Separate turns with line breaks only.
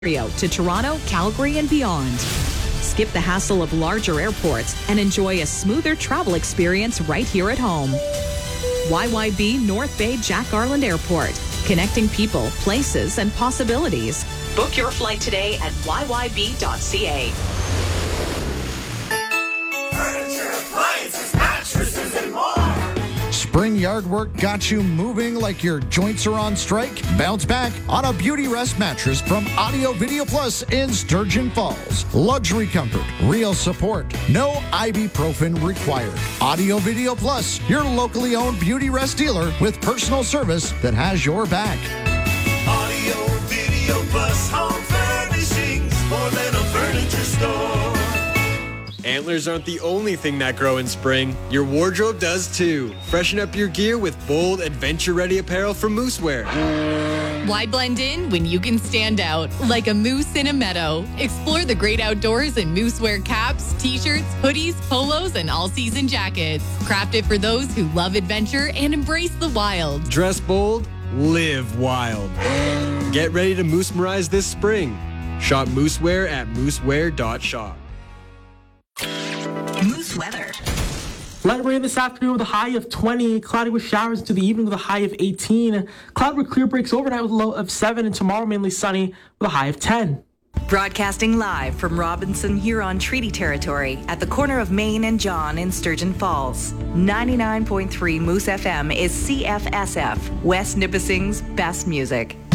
to Toronto, Calgary, and beyond. Skip the hassle of larger airports and enjoy a smoother travel experience right here at home. YYB North Bay Jack Garland Airport, connecting people, places, and possibilities. Book your flight today at yyb.ca.
Furniture, appliances, mattresses, and more.
Spring yard work got you moving like your joints are on strike? Bounce back on a Beauty Rest mattress from Audio Video Plus in Sturgeon Falls. Luxury comfort, real support, no ibuprofen required. Audio Video Plus, your locally owned Beauty Rest dealer with personal service that has your back.
Audio Video Plus home furnishings, more than a furniture store.
Antlers aren't the only thing that grow in spring. Your wardrobe does too. Freshen up your gear with bold, adventure-ready apparel from Moosewear.
Why blend in when you can stand out like a moose in a meadow? Explore the great outdoors in Moosewear caps, t-shirts, hoodies, polos, and all-season jackets. Crafted for those who love adventure and embrace the wild.
Dress bold, live wild. Get ready to moose-merize this spring. Shop Moosewear at moosewear.shop.
Moose weather.
Light rain this afternoon with a high of 20. Cloudy with showers into the evening with a high of 18. Cloud with clear breaks overnight with a low of 7. And tomorrow mainly sunny with a high of 10.
Broadcasting live from Robinson Huron Treaty Territory at the corner of Main and John in Sturgeon Falls. 99.3 Moose FM is CFSF, West Nipissing's best music.